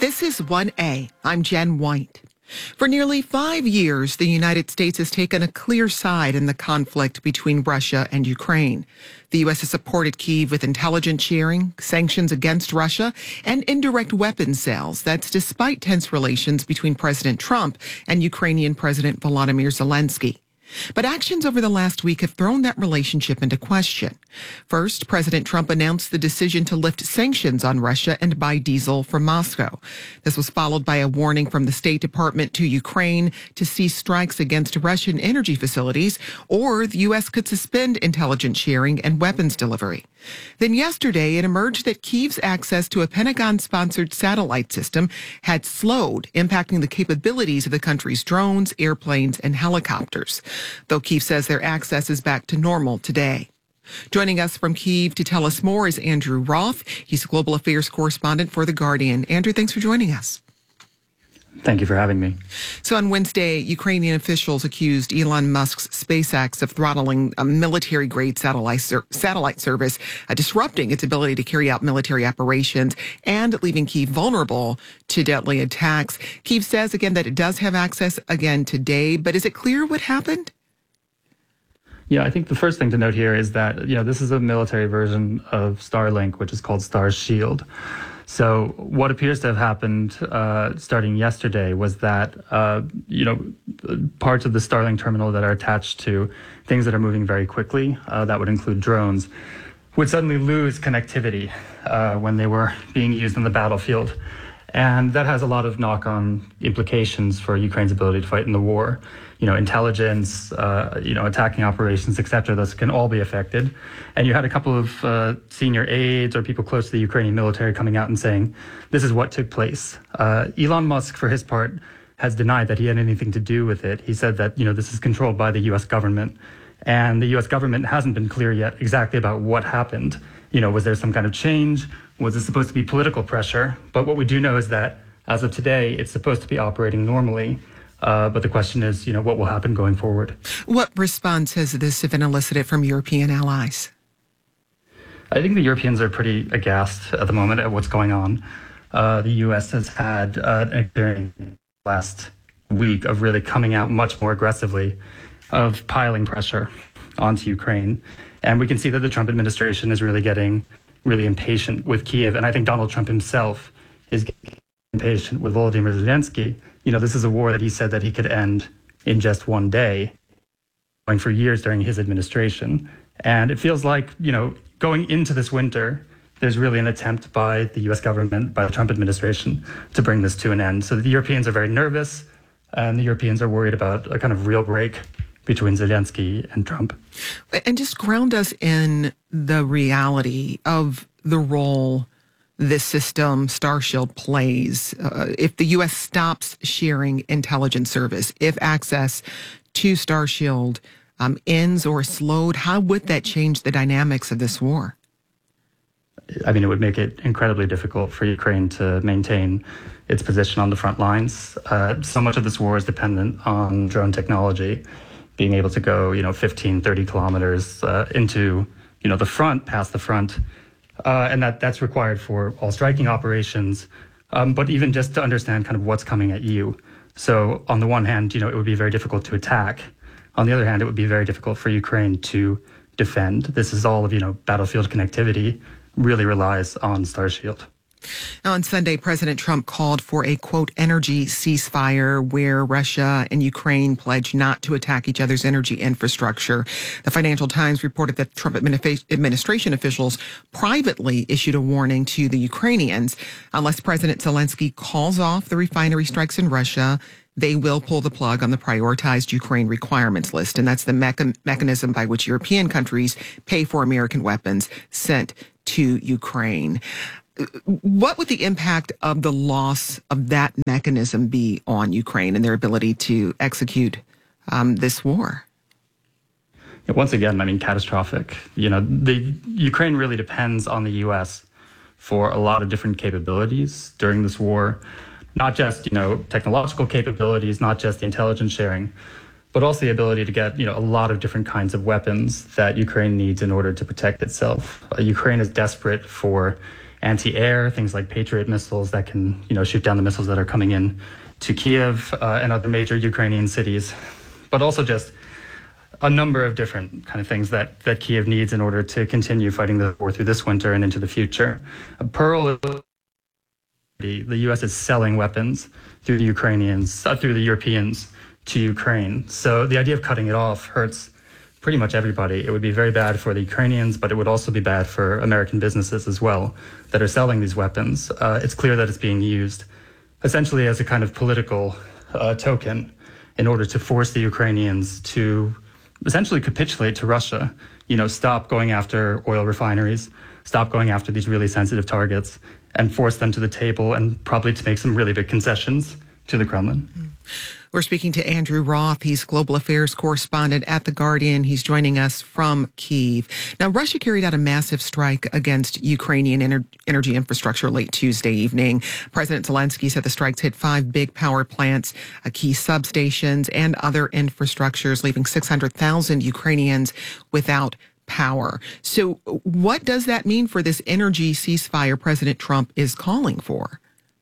This is 1A. I'm Jen White. For nearly 5 years, the United States has taken a clear side in the conflict between Russia and Ukraine. The U.S. has supported Kyiv with intelligence sharing, sanctions against Russia, and indirect weapons sales. That's despite tense relations between President Trump and Ukrainian President Volodymyr Zelensky. But actions over the last week have thrown that relationship into question. First, President Trump announced the decision to lift sanctions on Russia and buy diesel from Moscow. This was followed by a warning from the State Department to Ukraine to cease strikes against Russian energy facilities, or the U.S. could suspend intelligence sharing and weapons delivery. Then yesterday, it emerged that Kyiv's access to a Pentagon-sponsored satellite system had slowed, impacting the capabilities of the country's drones, airplanes, and helicopters. Though Kyiv says their access is back to normal today. Joining us from Kyiv to tell us more is Andrew Roth. He's a global affairs correspondent for The Guardian. Andrew, thanks for joining us. Thank you for having me. So on Wednesday, Ukrainian officials accused Elon Musk's SpaceX of throttling a military-grade satellite service, disrupting its ability to carry out military operations and leaving Kyiv vulnerable to deadly attacks. Kyiv says again that it does have access again today, but is it clear what happened? Yeah, I think the first thing to note here is that, this is a military version of Starlink, which is called Starshield. So what appears to have happened starting yesterday was that, parts of the Starlink terminal that are attached to things that are moving very quickly, that would include drones, would suddenly lose connectivity when they were being used in the battlefield. And that has a lot of knock-on implications for Ukraine's ability to fight in the war. Intelligence, attacking operations, etc. Those can all be affected. And you had a couple of senior aides or people close to the Ukrainian military coming out and saying, this is what took place. Elon Musk, for his part, has denied that he had anything to do with it. He said that, this is controlled by the U.S. government. And the U.S. government hasn't been clear yet exactly about what happened. Was there some kind of change? Was it supposed to be political pressure? But what we do know is that as of today, it's supposed to be operating normally. But the question is, what will happen going forward? What response has this been elicited from European allies? I think the Europeans are pretty aghast at the moment at what's going on. The U.S. has had an experience last week of really coming out much more aggressively, of piling pressure onto Ukraine. And we can see that the Trump administration is really getting really impatient with Kyiv. And I think Donald Trump himself is getting impatient with Volodymyr Zelensky. This is a war that he said that he could end in just one day, going for years during his administration. And it feels like, going into this winter, there's really an attempt by the U.S. government, by the Trump administration, to bring this to an end. So the Europeans are very nervous, and the Europeans are worried about a kind of real break between Zelensky and Trump. And just ground us in the reality of the role this system, Starshield, plays. If the U.S. stops sharing intelligence service, if access to Starshield ends or slowed, how would that change the dynamics of this war? I mean, it would make it incredibly difficult for Ukraine to maintain its position on the front lines. So much of this war is dependent on drone technology, being able to go, 15, 30 kilometers into, the front, past the front. And that's required for all striking operations, but even just to understand kind of what's coming at you. So on the one hand, it would be very difficult to attack. On the other hand, it would be very difficult for Ukraine to defend. This is all of, battlefield connectivity really relies on Starshield. On Sunday, President Trump called for a, quote, energy ceasefire where Russia and Ukraine pledge not to attack each other's energy infrastructure. The Financial Times reported that Trump administration officials privately issued a warning to the Ukrainians. Unless President Zelensky calls off the refinery strikes in Russia, they will pull the plug on the prioritized Ukraine requirements list. And that's the mechanism by which European countries pay for American weapons sent to Ukraine. What would the impact of the loss of that mechanism be on Ukraine and their ability to execute this war? Once again, catastrophic. The Ukraine really depends on the U.S. for a lot of different capabilities during this war, not just, technological capabilities, not just the intelligence sharing, but also the ability to get, a lot of different kinds of weapons that Ukraine needs in order to protect itself. Ukraine is desperate for anti-air, things like Patriot missiles that can, shoot down the missiles that are coming in to Kiev and other major Ukrainian cities, but also just a number of different kind of things that Kiev needs in order to continue fighting the war through this winter and into the future. The U.S. is selling weapons through the Europeans to Ukraine. So the idea of cutting it off hurts pretty much everybody. It would be very bad for the Ukrainians, but it would also be bad for American businesses as well that are selling these weapons. It's clear that it's being used essentially as a kind of political token in order to force the Ukrainians to essentially capitulate to Russia, stop going after oil refineries, stop going after these really sensitive targets, and force them to the table and probably to make some really big concessions to the Kremlin. We're speaking to Andrew Roth. He's global affairs correspondent at The Guardian. He's joining us from Kyiv. Now, Russia carried out a massive strike against Ukrainian energy infrastructure late Tuesday evening. President Zelensky said the strikes hit 5 big power plants, key substations, and other infrastructures, leaving 600,000 Ukrainians without power. So what does that mean for this energy ceasefire President Trump is calling for?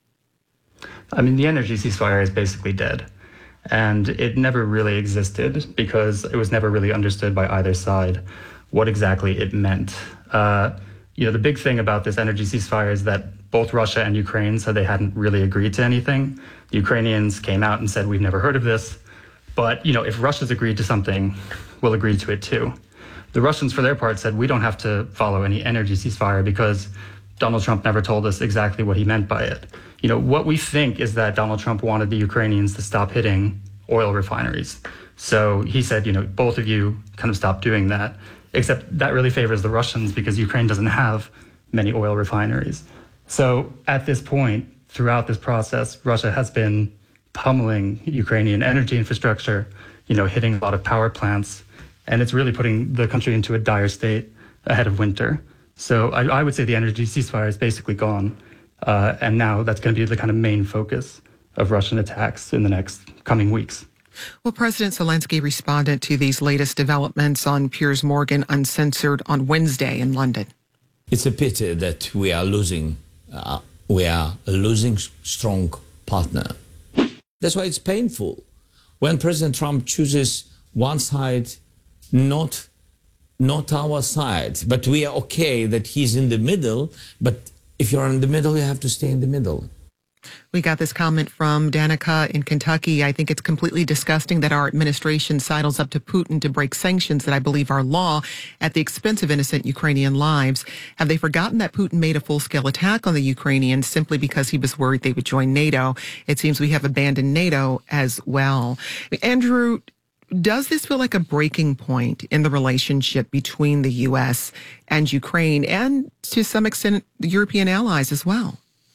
I mean, the energy ceasefire is basically dead. And it never really existed because it was never really understood by either side what exactly it meant. The big thing about this energy ceasefire is that both Russia and Ukraine said they hadn't really agreed to anything. The Ukrainians came out and said, we've never heard of this. But, if Russia's agreed to something, we'll agree to it too. The Russians, for their part, said we don't have to follow any energy ceasefire because Donald Trump never told us exactly what he meant by it. What we think is that Donald Trump wanted the Ukrainians to stop hitting oil refineries. So he said, both of you kind of stop doing that, except that really favors the Russians because Ukraine doesn't have many oil refineries. So at this point, throughout this process, Russia has been pummeling Ukrainian energy infrastructure, hitting a lot of power plants, and it's really putting the country into a dire state ahead of winter. So I would say the energy ceasefire is basically gone. And now that's going to be the kind of main focus of Russian attacks in the next coming weeks. Well, President Zelensky responded to these latest developments on Piers Morgan Uncensored on Wednesday in London. It's a pity that we are losing a strong partner. That's why it's painful when President Trump chooses one side, not our side. But we are okay that he's in the middle, but if you're in the middle, you have to stay in the middle. We got this comment from Danica in Kentucky. I think it's completely disgusting that our administration sidles up to Putin to break sanctions that I believe are law at the expense of innocent Ukrainian lives. Have they forgotten that Putin made a full-scale attack on the Ukrainians simply because he was worried they would join NATO? It seems we have abandoned NATO as well. Andrew, does this feel like a breaking point in the relationship between the U.S. and Ukraine and, to some extent, the European allies as well?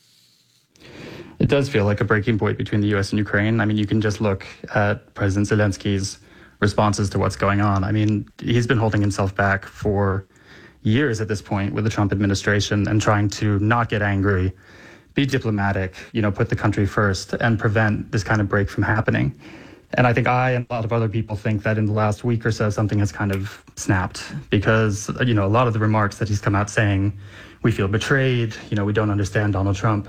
It does feel like a breaking point between the U.S. and Ukraine. I mean, you can just look at President Zelensky's responses to what's going on. I mean, he's been holding himself back for years at this point with the Trump administration and trying to not get angry, be diplomatic, put the country first and prevent this kind of break from happening. And I think I and a lot of other people think that in the last week or so, something has kind of snapped because, a lot of the remarks that he's come out saying, we feel betrayed, we don't understand Donald Trump,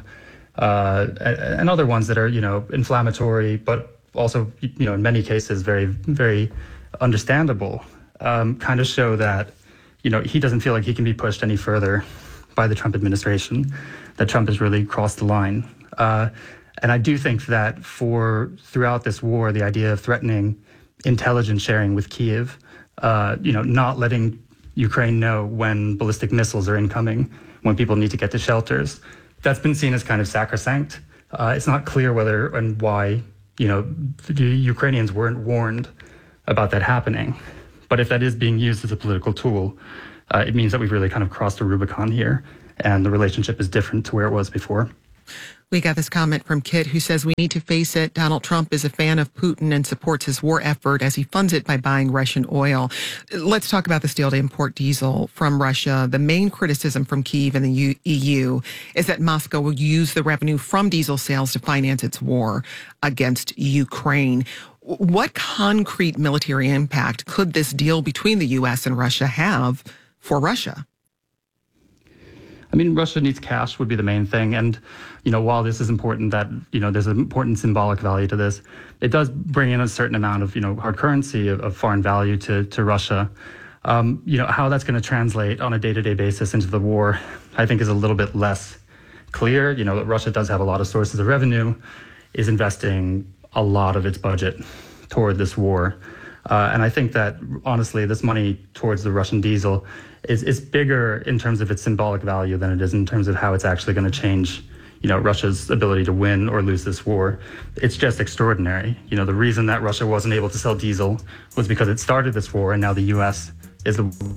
and other ones that are, inflammatory, but also, in many cases, very, very understandable, kind of show that, he doesn't feel like he can be pushed any further by the Trump administration, that Trump has really crossed the line. And I do think that throughout this war, the idea of threatening intelligence sharing with Kyiv, not letting Ukraine know when ballistic missiles are incoming, when people need to get to shelters, that's been seen as kind of sacrosanct. It's not clear whether and why, the Ukrainians weren't warned about that happening. But if that is being used as a political tool, it means that we've really kind of crossed a Rubicon here, and the relationship is different to where it was before. We got this comment from Kit who says we need to face it. Donald Trump is a fan of Putin and supports his war effort as he funds it by buying Russian oil. Let's talk about this deal to import diesel from Russia. The main criticism from Kyiv and the EU is that Moscow will use the revenue from diesel sales to finance its war against Ukraine. What concrete military impact could this deal between the U.S. and Russia have for Russia? I mean, Russia needs cash would be the main thing. And, while this is important that, there's an important symbolic value to this, it does bring in a certain amount of, hard currency of foreign value to Russia. How that's going to translate on a day-to-day basis into the war, I think is a little bit less clear. Russia does have a lot of sources of revenue, is investing a lot of its budget toward this war. And I think that, honestly, this money towards the Russian diesel is bigger in terms of its symbolic value than it is in terms of how it's actually going to change, Russia's ability to win or lose this war. It's just extraordinary. The reason that Russia wasn't able to sell diesel was because it started this war, and now the U.S. is the...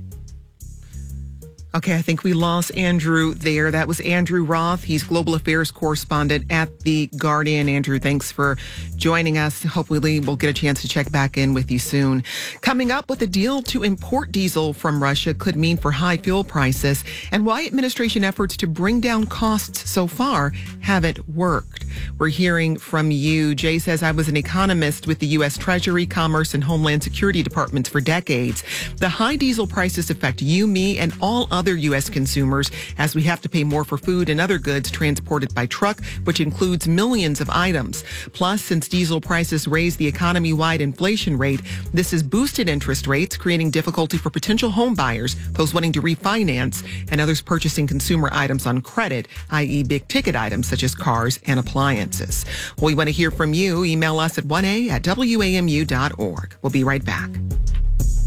Okay, I think we lost Andrew there. That was Andrew Roth. He's global affairs correspondent at The Guardian. Andrew, thanks for joining us. Hopefully we'll get a chance to check back in with you soon. Coming up, what the deal to import diesel from Russia could mean for high fuel prices and why administration efforts to bring down costs so far haven't worked. We're hearing from you. Jay says, I was an economist with the U.S. Treasury, Commerce, and Homeland Security departments for decades. The high diesel prices affect you, me, and all other U.S. consumers as we have to pay more for food and other goods transported by truck, which includes millions of items. Plus, since diesel prices raised the economy-wide inflation rate, this has boosted interest rates, creating difficulty for potential home buyers, those wanting to refinance, and others purchasing consumer items on credit, i.e. big-ticket items such as cars and appliances. Well, we want to hear from you. Email us at 1a@wamu.org. We'll be right back.